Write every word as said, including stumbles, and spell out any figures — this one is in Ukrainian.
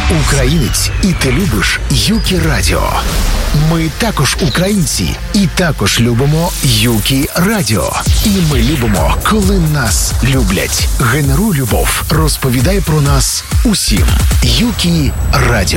українець, і ти любиш Юкі Радіо. Ми також українці, і також любимо Юкі Радіо. І ми любимо, коли нас люблять. Генеруй любов, розповідай про нас усім. Юкі Радіо.